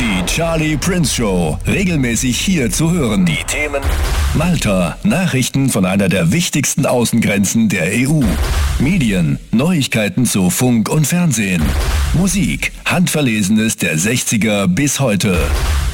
Die Charlie Prince Show, regelmäßig hier zu hören. Die Themen: Malta, Nachrichten von einer der wichtigsten Außengrenzen der EU. Medien, Neuigkeiten zu Funk und Fernsehen. Musik, Handverlesenes der 60er bis heute.